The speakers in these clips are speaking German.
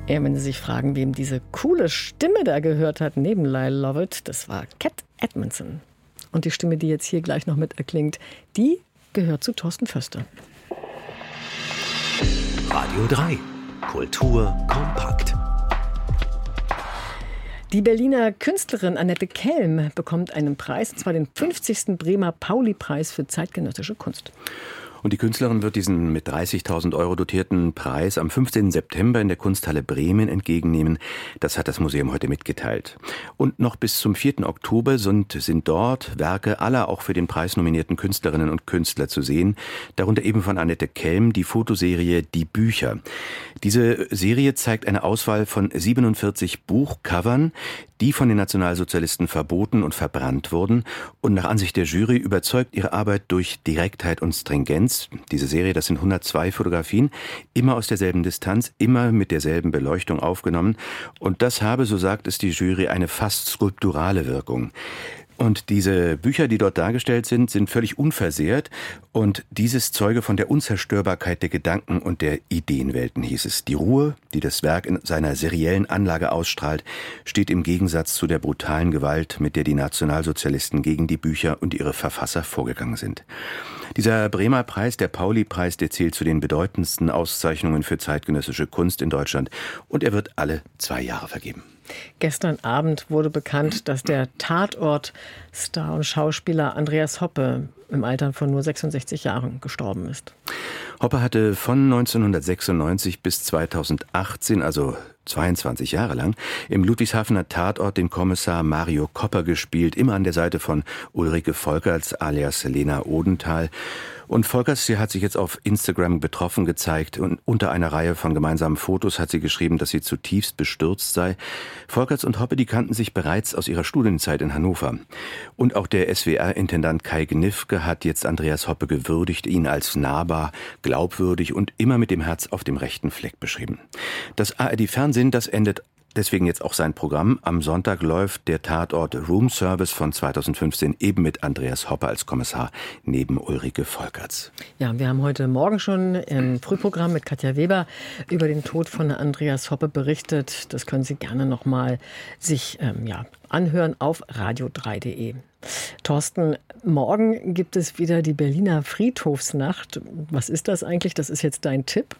Ja, wenn Sie sich fragen, wem diese coole Stimme da gehört hat, neben Lyle Lovett, das war Cat Edmondson. Und die Stimme, die jetzt hier gleich noch mit erklingt, die gehört zu Thorsten Förster. Radio 3. Kultur kompakt. Die Berliner Künstlerin Annette Kelm bekommt einen Preis, und zwar den 50. Bremer Pauli-Preis für zeitgenössische Kunst. Und die Künstlerin wird diesen mit 30.000 Euro dotierten Preis am 15. September in der Kunsthalle Bremen entgegennehmen. Das hat das Museum heute mitgeteilt. Und noch bis zum 4. Oktober sind dort Werke aller auch für den Preis nominierten Künstlerinnen und Künstler zu sehen. Darunter eben von Annette Kelm die Fotoserie Die Bücher. Diese Serie zeigt eine Auswahl von 47 Buchcovern, die von den Nationalsozialisten verboten und verbrannt wurden. Und nach Ansicht der Jury überzeugt ihre Arbeit durch Direktheit und Stringenz. Diese Serie, das sind 102 Fotografien, immer aus derselben Distanz, immer mit derselben Beleuchtung aufgenommen. Und das habe, so sagt es die Jury, eine fast skulpturale Wirkung. Und diese Bücher, die dort dargestellt sind, sind völlig unversehrt. Und dieses zeuge von der Unzerstörbarkeit der Gedanken und der Ideenwelten, hieß es. Die Ruhe, die das Werk in seiner seriellen Anlage ausstrahlt, steht im Gegensatz zu der brutalen Gewalt, mit der die Nationalsozialisten gegen die Bücher und ihre Verfasser vorgegangen sind. Dieser Bremer Preis, der Pauli-Preis, der zählt zu den bedeutendsten Auszeichnungen für zeitgenössische Kunst in Deutschland. Und er wird alle 2 Jahre vergeben. Gestern Abend wurde bekannt, dass der Tatort-Star und Schauspieler Andreas Hoppe im Alter von nur 66 Jahren gestorben ist. Hoppe hatte von 1996 bis 2018, also 22 Jahre lang, im Ludwigshafener Tatort den Kommissar Mario Kopper gespielt, immer an der Seite von Ulrike Volkerts alias Lena Odenthal. Und Volkerts, sie hat sich jetzt auf Instagram betroffen gezeigt und unter einer Reihe von gemeinsamen Fotos hat sie geschrieben, dass sie zutiefst bestürzt sei. Volkerts und Hoppe, die kannten sich bereits aus ihrer Studienzeit in Hannover. Und auch der SWR-Intendant Kai Gnifke hat jetzt Andreas Hoppe gewürdigt, ihn als nahbar, glaubwürdig und immer mit dem Herz auf dem rechten Fleck beschrieben. Das ARD-Fernsehen, das endet deswegen jetzt auch sein Programm. Am Sonntag läuft der Tatort Room Service von 2015 eben mit Andreas Hoppe als Kommissar neben Ulrike Volkerts. Ja, wir haben heute Morgen schon im Frühprogramm mit Katja Weber über den Tod von Andreas Hoppe berichtet. Das können Sie gerne noch mal sich anhören auf radio3.de. Thorsten, morgen gibt es wieder die Berliner Friedhofsnacht. Was ist das eigentlich? Das ist jetzt dein Tipp?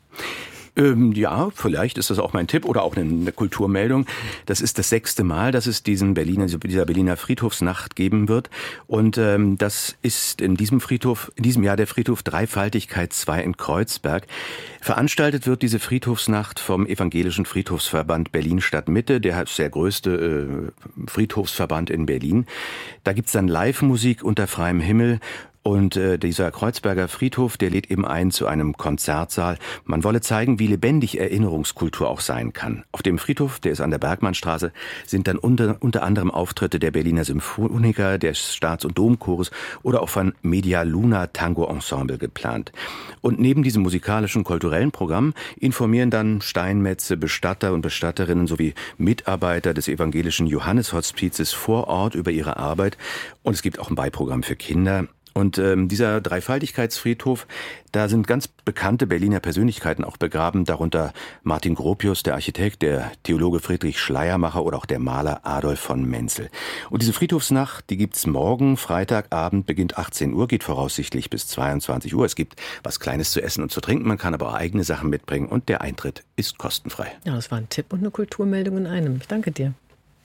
Ja, vielleicht ist das auch mein Tipp oder auch eine Kulturmeldung. Das ist das 6. Mal, dass es dieser Berliner Friedhofsnacht geben wird. Und das ist in diesem Jahr der Friedhof Dreifaltigkeit 2 in Kreuzberg. Veranstaltet wird diese Friedhofsnacht vom Evangelischen Friedhofsverband Berlin-Stadtmitte, der ist der größte Friedhofsverband in Berlin. Da gibt's dann Live-Musik unter freiem Himmel. Und dieser Kreuzberger Friedhof, der lädt eben ein zu einem Konzertsaal. Man wolle zeigen, wie lebendig Erinnerungskultur auch sein kann. Auf dem Friedhof, der ist an der Bergmannstraße, sind dann unter anderem Auftritte der Berliner Symphoniker, des Staats- und Domchores oder auch von Media Luna Tango Ensemble geplant. Und neben diesem musikalischen, kulturellen Programm informieren dann Steinmetze, Bestatter und Bestatterinnen sowie Mitarbeiter des evangelischen Johanneshospizes vor Ort über ihre Arbeit. Und es gibt auch ein Beiprogramm für Kinder. Und dieser Dreifaltigkeitsfriedhof, da sind ganz bekannte Berliner Persönlichkeiten auch begraben, darunter Martin Gropius, der Architekt, der Theologe Friedrich Schleiermacher oder auch der Maler Adolf von Menzel. Und diese Friedhofsnacht, die gibt's morgen, Freitagabend, beginnt 18 Uhr, geht voraussichtlich bis 22 Uhr. Es gibt was Kleines zu essen und zu trinken, man kann aber auch eigene Sachen mitbringen und der Eintritt ist kostenfrei. Ja, das war ein Tipp und eine Kulturmeldung in einem. Ich danke dir.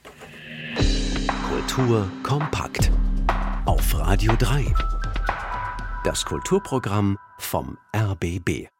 Kultur kompakt auf Radio 3. Das Kulturprogramm vom RBB.